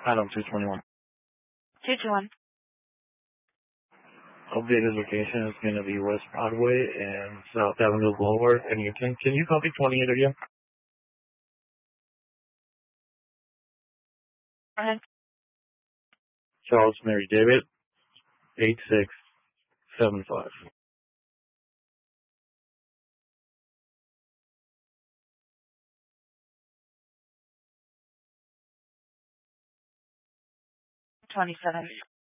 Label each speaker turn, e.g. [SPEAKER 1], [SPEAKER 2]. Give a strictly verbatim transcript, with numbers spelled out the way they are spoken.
[SPEAKER 1] Item two twenty-one.
[SPEAKER 2] two two one.
[SPEAKER 1] Updated location is going to be West Broadway and South Avenue Boulevard. And you can, can you copy twenty-eight again?
[SPEAKER 2] Go ahead.
[SPEAKER 1] Charles Mary David, eight six seven five.
[SPEAKER 2] twenty-seven.